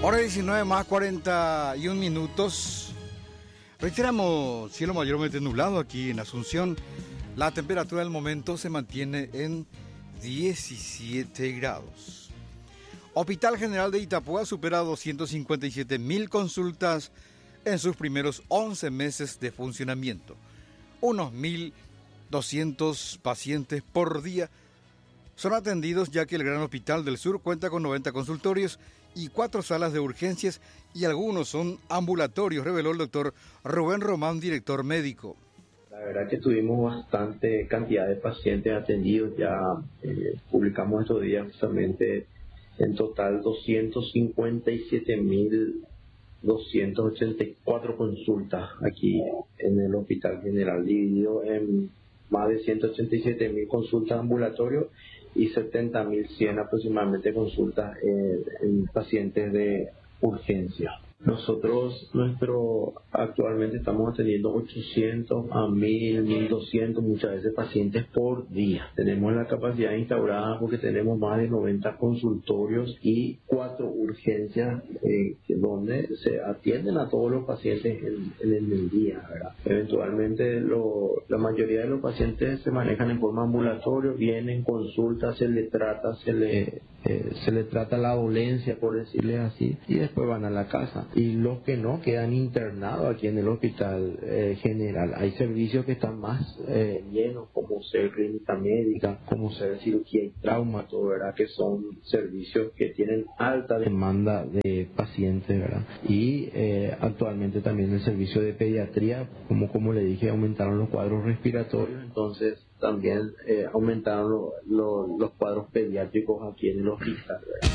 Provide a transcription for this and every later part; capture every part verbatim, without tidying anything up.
Hora diecinueve más cuarenta y un minutos. Reiteramos, cielo mayormente nublado aquí en Asunción. La temperatura del momento se mantiene en diecisiete grados. Hospital General de Itapúa supera doscientas cincuenta y siete mil consultas en sus primeros once meses de funcionamiento. Unos mil doscientos pacientes por día son atendidos, ya que el Gran Hospital del Sur cuenta con noventa consultorios y cuatro salas de urgencias, y algunos son ambulatorios, reveló el doctor Rubén Román, director médico. La verdad que tuvimos bastante cantidad de pacientes atendidos, ya eh, publicamos estos días justamente en total doscientas cincuenta y siete mil doscientas ochenta y cuatro consultas aquí en el Hospital General, dividido en más de ciento ochenta y siete mil consultas ambulatorios y setenta mil cien aproximadamente consultas en, en pacientes de urgencia. Nosotros, nuestro, actualmente estamos atendiendo ochocientos a mil, mil doscientos muchas veces pacientes por día. Tenemos la capacidad instaurada porque tenemos más de noventa consultorios y cuatro urgencias eh, donde se atienden a todos los pacientes en, en el día, ¿verdad? Eventualmente lo, la mayoría de los pacientes se manejan en forma ambulatoria, vienen, consultan, se le trata, se le, eh, se le trata la dolencia, por decirle así, y después van a la casa. Y los que no quedan internados aquí en el Hospital eh, General. Hay servicios que están más eh, llenos, como ser clínica médica, como ser cirugía y trauma, todo, ¿verdad? Que son servicios que tienen alta demanda de pacientes, ¿verdad? Y eh, actualmente también el servicio de pediatría, como, como le dije, aumentaron los cuadros respiratorios, entonces también eh, aumentaron lo, lo, los cuadros pediátricos aquí en el hospital, ¿verdad?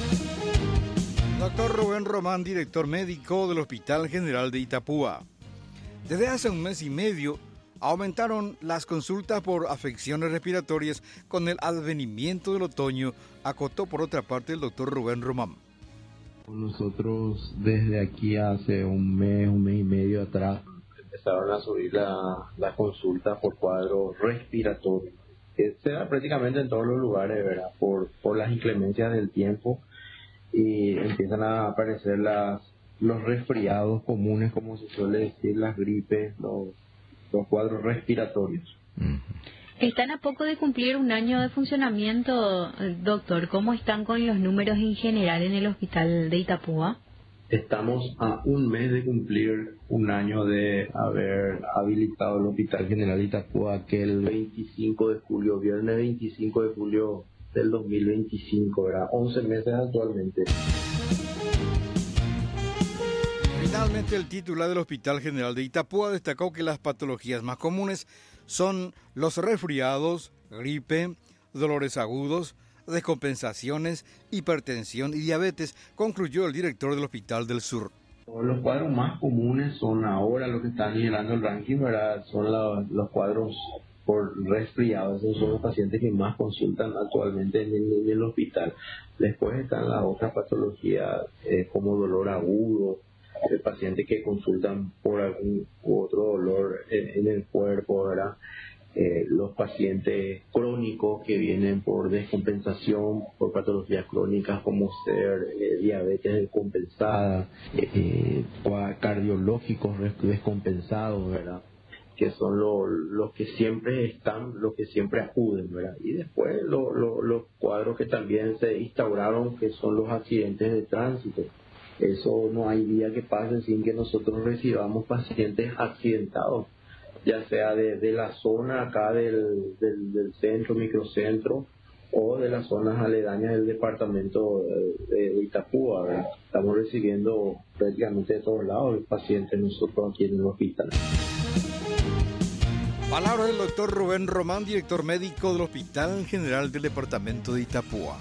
Doctor Rubén Román, director médico del Hospital General de Itapúa. Desde hace un mes y medio aumentaron las consultas por afecciones respiratorias con el advenimiento del otoño, acotó por otra parte el doctor Rubén Román. Nosotros desde aquí hace un mes, un mes y medio atrás, empezaron a subir la, la consulta por cuadro respiratorio, que se da prácticamente en todos los lugares, ¿verdad? Por, por las inclemencias del tiempo. Y empiezan a aparecer las, los resfriados comunes, como se suele decir, las gripes, los, los cuadros respiratorios. Están a poco de cumplir un año de funcionamiento, doctor. ¿Cómo están con los números en general en el hospital de Itapúa? Estamos a un mes de cumplir un año de haber habilitado el Hospital General de Itapúa, aquel veinticinco de julio, viernes veinticinco de julio del dos mil veinticinco, ¿verdad? once meses actualmente. Finalmente, el titular del Hospital General de Itapúa destacó que las patologías más comunes son los resfriados, gripe, dolores agudos, descompensaciones, hipertensión y diabetes, concluyó el director del Hospital del Sur. Los cuadros más comunes son ahora los que están liderando el ranking, ¿verdad? Son la, los cuadros por resfriados. Esos son los pacientes que más consultan actualmente en el, en el hospital. Después están las otras patologías eh, como dolor agudo, eh, pacientes que consultan por algún u otro dolor en, en el cuerpo, ¿verdad? Eh, los pacientes crónicos que vienen por descompensación, por patologías crónicas como ser eh, diabetes descompensada, eh, eh, cardiológicos descompensados, ¿verdad? Que son los lo que siempre están, los que siempre acuden, ¿verdad? Y después lo, lo, los cuadros que también se instauraron, que son los accidentes de tránsito. Eso no hay día que pase sin que nosotros recibamos pacientes accidentados, ya sea de, de la zona acá del, del, del centro, microcentro, o de las zonas aledañas del departamento de, de Itapúa, ¿verdad? Estamos recibiendo prácticamente de todos lados el paciente nosotros aquí en el hospital. Palabras del doctor Rubén Román, director médico del Hospital General del Departamento de Itapúa.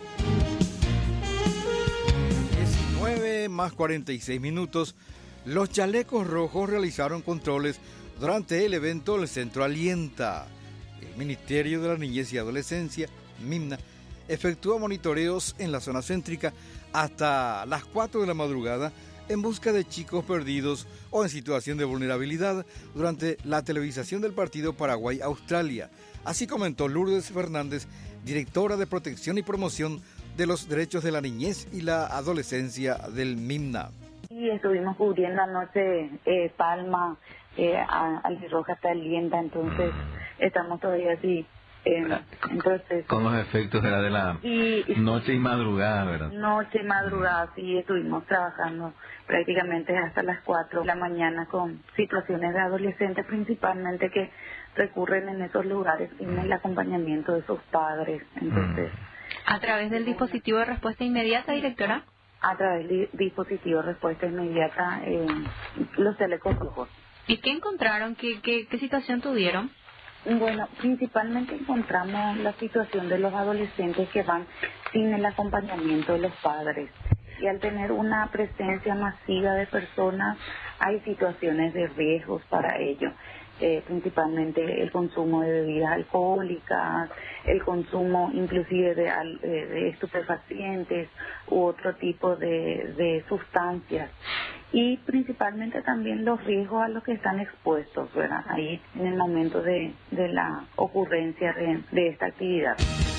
diecinueve más cuarenta y seis minutos. Los chalecos rojos realizaron controles durante el evento del Centro Alienta. El Ministerio de la Niñez y Adolescencia, MINA, efectúa monitoreos en la zona céntrica hasta las cuatro de la madrugada en busca de chicos perdidos o en situación de vulnerabilidad durante la televisación del partido Paraguay-Australia. Así comentó Lourdes Fernández, directora de Protección y Promoción de los Derechos de la Niñez y la Adolescencia del MIMNA. Y estuvimos cubriendo anoche eh, Palma, eh, Albirroja hasta Lienda, entonces estamos todavía así. Eh, entonces, con los efectos de la, de la y, noche y madrugada, ¿verdad? Noche y madrugada, sí, estuvimos trabajando prácticamente hasta las cuatro de la mañana con situaciones de adolescentes principalmente que recurren en esos lugares sin el acompañamiento de sus padres. Entonces, ¿a través del dispositivo de respuesta inmediata, directora? A través del dispositivo de respuesta inmediata, eh, los telecos rojos. ¿Y qué encontraron? ¿Qué, qué, qué situación tuvieron? Bueno, principalmente encontramos la situación de los adolescentes que van sin el acompañamiento de los padres. Y al tener una presencia masiva de personas, hay situaciones de riesgos para ello. Eh, principalmente el consumo de bebidas alcohólicas, el consumo inclusive de, de, de estupefacientes u otro tipo de, de sustancias. Y principalmente también los riesgos a los que están expuestos, ¿verdad? Ahí en el momento de, de la ocurrencia de, de esta actividad.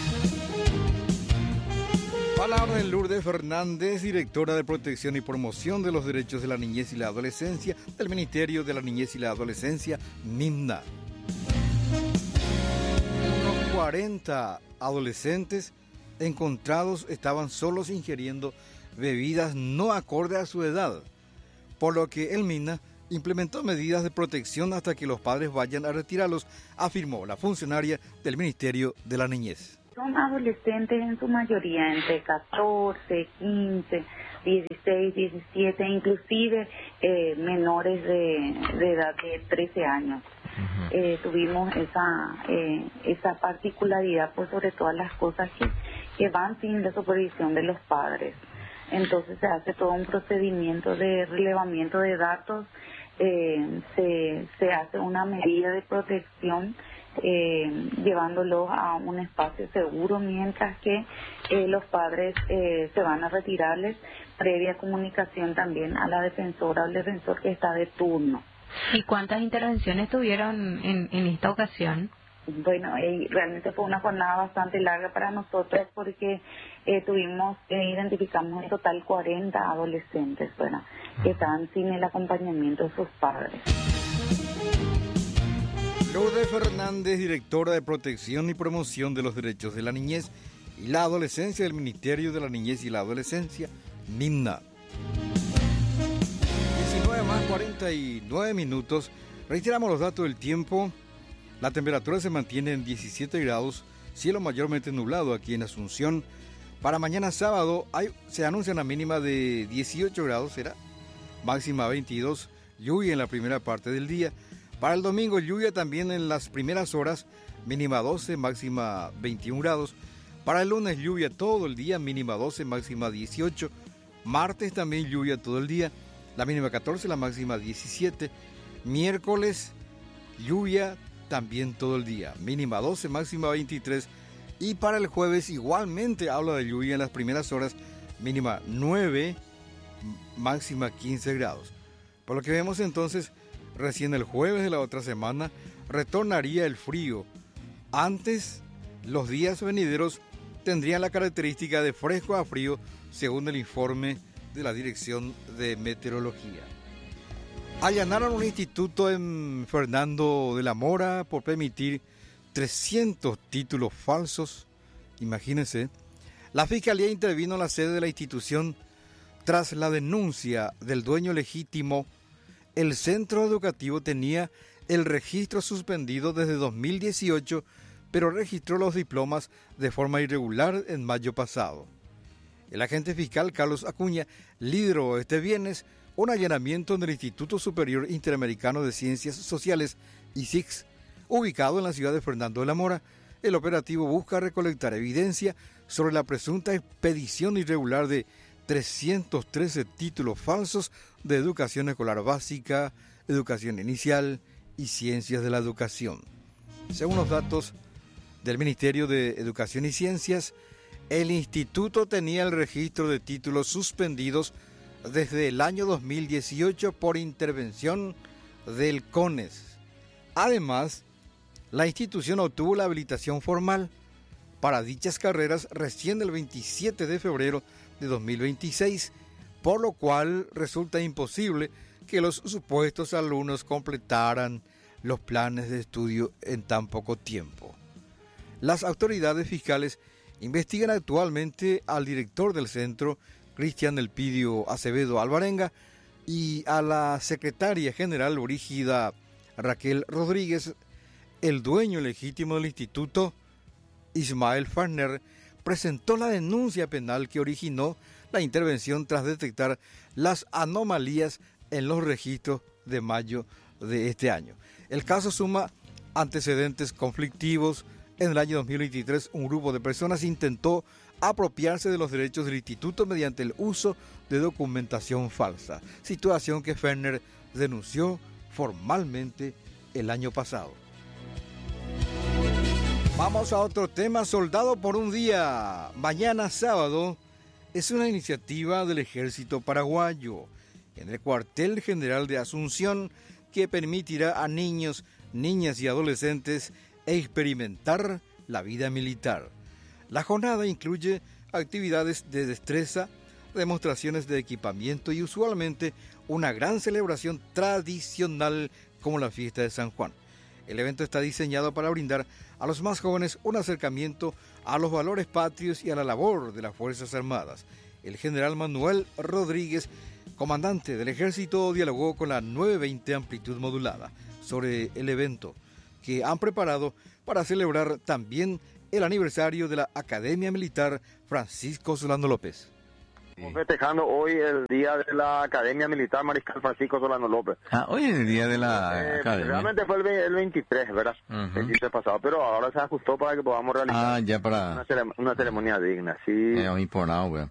Palabra de Lourdes Fernández, directora de Protección y Promoción de los Derechos de la Niñez y la Adolescencia del Ministerio de la Niñez y la Adolescencia, MIMNA. Unos cuarenta adolescentes encontrados estaban solos ingiriendo bebidas no acorde a su edad, por lo que el MIMNA implementó medidas de protección hasta que los padres vayan a retirarlos, afirmó la funcionaria del Ministerio de la Niñez. Son adolescentes en su mayoría, entre catorce, quince, dieciséis, diecisiete, inclusive eh, menores de, de edad de trece años. Uh-huh. Eh, tuvimos esa eh, esa particularidad por sobre todas las cosas que, que van sin la supervisión de los padres. Entonces se hace todo un procedimiento de relevamiento de datos, eh, se, se hace una medida de protección Eh, llevándolos a un espacio seguro mientras que eh, los padres eh, se van a retirarles, previa comunicación también a la defensora o el defensor que está de turno. ¿Y cuántas intervenciones tuvieron en, en esta ocasión? Bueno, eh, realmente fue una jornada bastante larga para nosotros porque eh, tuvimos, eh, identificamos en total cuarenta adolescentes, ¿verdad?, que estaban sin el acompañamiento de sus padres. Lourdes Fernández, directora de Protección y Promoción de los Derechos de la Niñez y la Adolescencia del Ministerio de la Niñez y la Adolescencia, MIMNA. diecinueve más cuarenta y nueve minutos. Reiteramos los datos del tiempo. La temperatura se mantiene en diecisiete grados, cielo mayormente nublado aquí en Asunción. Para mañana sábado hay, se anuncia una mínima de dieciocho grados, será máxima veintidós, lluvia en la primera parte del día. Para el domingo, lluvia también en las primeras horas, mínima doce, máxima veintiún grados. Para el lunes, lluvia todo el día, mínima doce, máxima dieciocho. Martes también lluvia todo el día, la mínima catorce, la máxima diecisiete. Miércoles, lluvia también todo el día, mínima doce, máxima veintitrés. Y para el jueves, igualmente habla de lluvia en las primeras horas, mínima nueve, máxima quince grados. Por lo que vemos entonces, recién el jueves de la otra semana retornaría el frío. Antes, los días venideros tendrían la característica de fresco a frío, según el informe de la Dirección de Meteorología. Allanaron un instituto en Fernando de la Mora por permitir trescientos títulos falsos. Imagínense. La Fiscalía intervino en la sede de la institución tras la denuncia del dueño legítimo. El centro educativo tenía el registro suspendido desde dos mil dieciocho, pero registró los diplomas de forma irregular en mayo pasado. El agente fiscal Carlos Acuña lideró este viernes un allanamiento en el Instituto Superior Interamericano de Ciencias Sociales, I S I C S, ubicado en la ciudad de Fernando de la Mora. El operativo busca recolectar evidencia sobre la presunta expedición irregular de trescientos trece títulos falsos de educación escolar básica, educación inicial y ciencias de la educación. Según los datos del Ministerio de Educación y Ciencias, el instituto tenía el registro de títulos suspendidos desde el año dos mil dieciocho por intervención del CONES. Además, la institución obtuvo la habilitación formal para dichas carreras recién el veintisiete de febrero de dos mil veintiséis, por lo cual resulta imposible que los supuestos alumnos completaran los planes de estudio en tan poco tiempo. Las autoridades fiscales investigan actualmente al director del centro, Cristian Elpidio Acevedo Alvarenga, y a la secretaria general Brígida Raquel Rodríguez. El dueño legítimo del instituto, Ismael Farner, presentó la denuncia penal que originó la intervención tras detectar las anomalías en los registros de mayo de este año. El caso suma antecedentes conflictivos. En el año dos mil veintitrés, un grupo de personas intentó apropiarse de los derechos del instituto mediante el uso de documentación falsa, situación que Ferner denunció formalmente el año pasado. Vamos a otro tema. Soldado por un día, mañana sábado, es una iniciativa del Ejército Paraguayo en el cuartel general de Asunción que permitirá a niños, niñas y adolescentes experimentar la vida militar. La jornada incluye actividades de destreza, demostraciones de equipamiento y usualmente una gran celebración tradicional como la fiesta de San Juan. El evento está diseñado para brindar a los más jóvenes un acercamiento a los valores patrios y a la labor de las Fuerzas Armadas. El general Manuel Rodríguez, comandante del Ejército, dialogó con la nueve veinte Amplitud Modulada sobre el evento que han preparado para celebrar también el aniversario de la Academia Militar Francisco Solano López. Estamos festejando hoy el día de la Academia Militar Mariscal Francisco Solano López. Ah, hoy es el día de la eh, Academia. Realmente fue el, el veintitrés, ¿verdad? Uh-huh. El quince pasado, pero ahora se ajustó para que podamos realizar ah, ya para... una, cerem- una ceremonia digna, sí. Eh, importante, güey.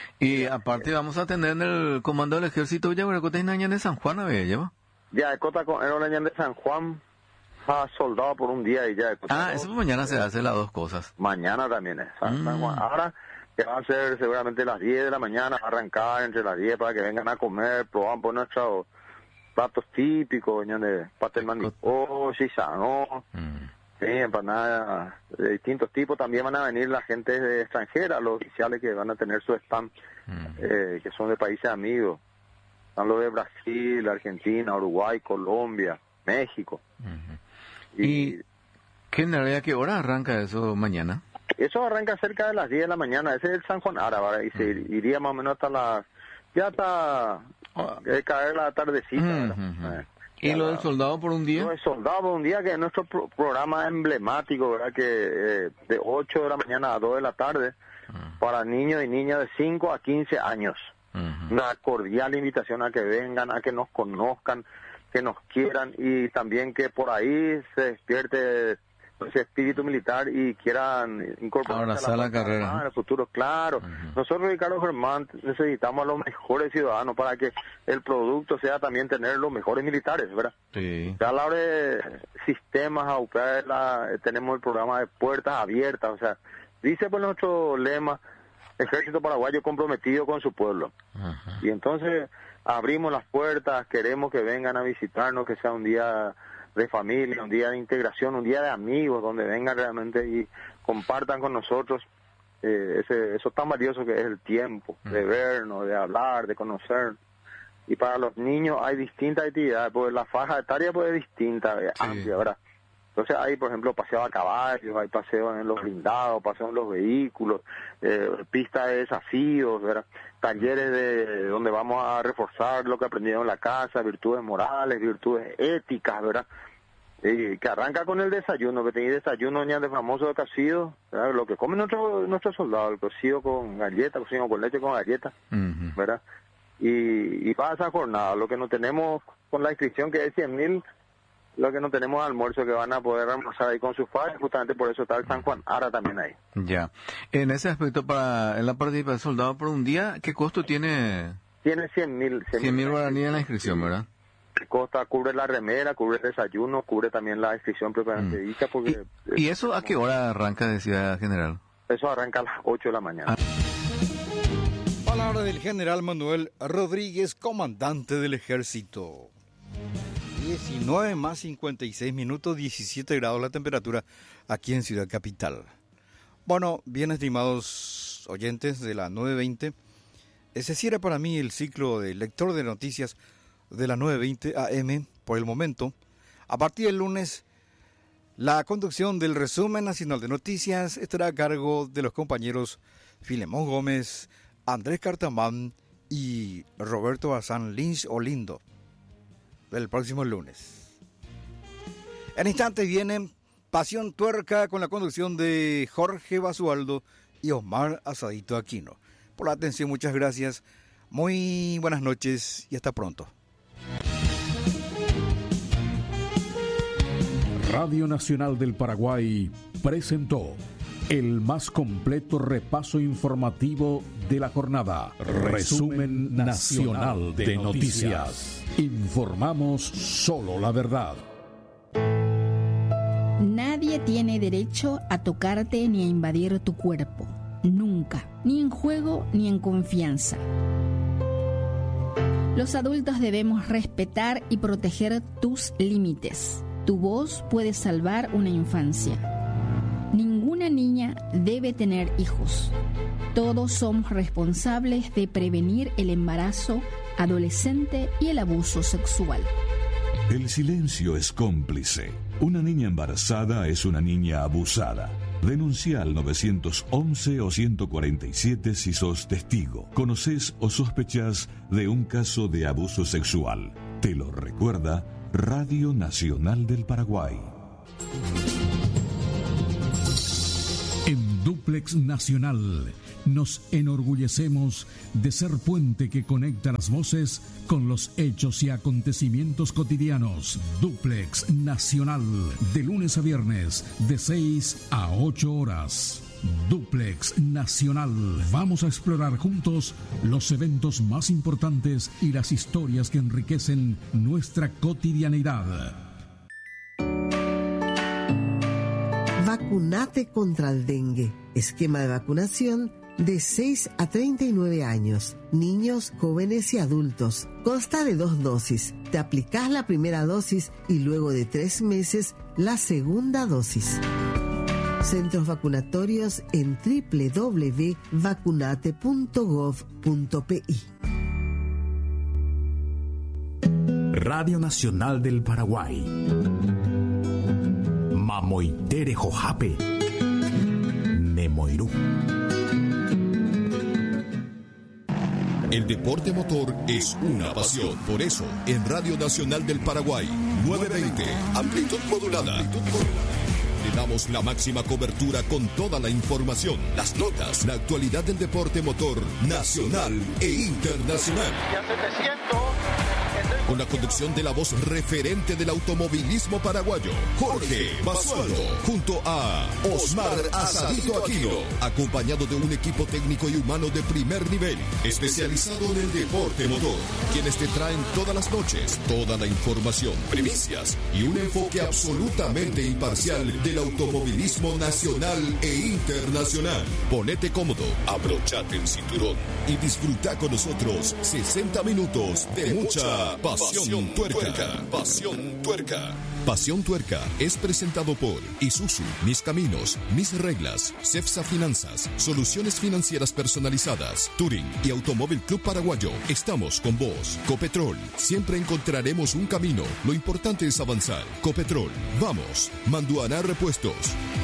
Y aparte vamos a tener en el comando del ejército ya de San Juan, a ver, ¿lleva? Ya, Cota con el de San Juan. Ah, soldado por un día y ya. Ah, eso mañana se hace las dos cosas. Mañana también es. Mm. Ahora que va a ser seguramente las diez de la mañana, arrancar entre las diez para que vengan a comer, probar por nuestros platos típicos, de pastel mandicó, sisano, mm. sí, empanadas de distintos tipos. También van a venir la gente extranjera, los oficiales que van a tener su stand, mm. eh, que son de países amigos. Están los de Brasil, Argentina, Uruguay, Colombia, México. Mm. ¿Y, ¿Y qué en realidad qué hora arranca eso mañana? Eso arranca cerca de las diez de la mañana. Ese es el San Juan Árabe, y se uh-huh. iría más o menos hasta las... Ya hasta oh. eh, caer la tardecita. Uh-huh. Eh, ¿Y lo del soldado por un día? Lo del soldado por un día, que es nuestro pro- programa emblemático, ¿verdad? Que eh, de ocho de la mañana a dos de la tarde, uh-huh. para niños y niñas de cinco a quince años. Uh-huh. Una cordial invitación a que vengan, a que nos conozcan, que nos quieran, y también que por ahí se despierte ese espíritu militar y quieran incorporarse a la, la carrera en el futuro, claro. Uh-huh. Nosotros, Ricardo Germán, necesitamos a los mejores ciudadanos para que el producto sea también tener los mejores militares, ¿verdad? Sí. Ya a la hora de sistemas, a U P A, la, tenemos el programa de puertas abiertas, o sea, dice por nuestro lema, Ejército Paraguayo comprometido con su pueblo. Uh-huh. Y entonces abrimos las puertas, queremos que vengan a visitarnos, que sea un día de familia, un día de integración, un día de amigos, donde vengan realmente y compartan con nosotros eh, ese, eso tan valioso que es el tiempo, uh-huh. de vernos, de hablar, de conocer. Y para los niños hay distintas actividades, porque la faja etaria pues es distinta, es sí. amplia, ¿verdad? Entonces hay, por ejemplo, paseo a caballos, hay paseo en los blindados, paseo en los vehículos, eh, pistas de desafíos, ¿verdad? Talleres de donde vamos a reforzar lo que aprendieron en la casa, virtudes morales, virtudes éticas, ¿verdad? Eh, que arranca con el desayuno, que tenéis desayuno ya de famoso de cocido, ¿verdad? Lo que comen nuestros nuestros soldados, el cocido con galleta, cocido con leche con galleta, uh-huh. ¿verdad? Y, y para esa jornada, lo que no tenemos con la inscripción, que es cien mil, lo que no tenemos almuerzo, que van a poder almorzar ahí con sus padres, justamente por eso está el San Juan Ara también ahí. Ya. En ese aspecto, para en la participación de soldado por un día, ¿qué costo tiene? Tiene cien mil. cien mil guaraníes en la inscripción, ¿verdad? Costa, cubre la remera, cubre el desayuno, cubre también la inscripción propiamente mm. dicha. Porque, ¿Y, ¿Y eso a qué hora arranca, decía general? Eso arranca a las ocho de la mañana. Ah. Palabra del general Manuel Rodríguez, comandante del ejército. diecinueve más cincuenta y seis minutos, diecisiete grados la temperatura aquí en Ciudad Capital. Bueno, bien estimados oyentes de la nueve veinte, ese cierra para mí el ciclo de lector de noticias de la nueve veinte A M por el momento. A partir del lunes, la conducción del resumen nacional de noticias estará a cargo de los compañeros Filemón Gómez, Andrés Cartamán y Roberto Bazán Lynch Olindo, el próximo lunes. En instantes viene Pasión Tuerca con la conducción de Jorge Basualdo y Omar Asadito Aquino. Por la atención, muchas gracias. Muy buenas noches y hasta pronto. Radio Nacional del Paraguay presentó el más completo repaso informativo de la jornada. Resumen Nacional de Noticias. Informamos solo la verdad. Nadie tiene derecho a tocarte ni a invadir tu cuerpo. Nunca. Ni en juego ni en confianza. Los adultos debemos respetar y proteger tus límites. Tu voz puede salvar una infancia. Ninguna niña debe tener hijos. Todos somos responsables de prevenir el embarazo adolescente y el abuso sexual. El silencio es cómplice. Una niña embarazada es una niña abusada. Denuncia al nueve once o ciento cuarenta y siete si sos testigo, conocés o sospechás de un caso de abuso sexual. Te lo recuerda Radio Nacional del Paraguay. En Duplex Nacional nos enorgullecemos de ser puente que conecta las voces con los hechos y acontecimientos cotidianos. Duplex Nacional, de lunes a viernes, de seis a ocho horas. Duplex Nacional. Vamos a explorar juntos los eventos más importantes y las historias que enriquecen nuestra cotidianidad. Vacunate contra el dengue. Esquema de vacunación de seis a treinta y nueve años. Niños, jóvenes y adultos. Consta de dos dosis. Te aplicás la primera dosis y luego de tres meses la segunda dosis. Centros vacunatorios en doble u doble u doble u punto vacunate punto gov punto p i. Radio Nacional del Paraguay. Mamoitere Jojape. Nemoirú. El deporte motor es una pasión. Por eso, en Radio Nacional del Paraguay, novecientos veinte, amplitud modulada. Le damos la máxima cobertura con toda la información, las notas, la actualidad del deporte motor nacional e internacional. Con la conducción de la voz referente del automovilismo paraguayo, Jorge Basualdo, junto a Osmar Asadito Aquino, acompañado de un equipo técnico y humano de primer nivel, especializado en el deporte motor, quienes te traen todas las noches toda la información, primicias y un enfoque absolutamente imparcial del automovilismo nacional e internacional. Ponete cómodo, abrochate el cinturón y disfruta con nosotros sesenta minutos de mucha pasión. Pasión Tuerca. Pasión Tuerca. Pasión Tuerca es presentado por Isuzu, Mis Caminos, Mis Reglas, Cepsa Finanzas, Soluciones Financieras Personalizadas, Touring y Automóvil Club Paraguayo. Estamos con vos. Copetrol. Siempre encontraremos un camino. Lo importante es avanzar. Copetrol. Vamos. Manduaná Repuestos.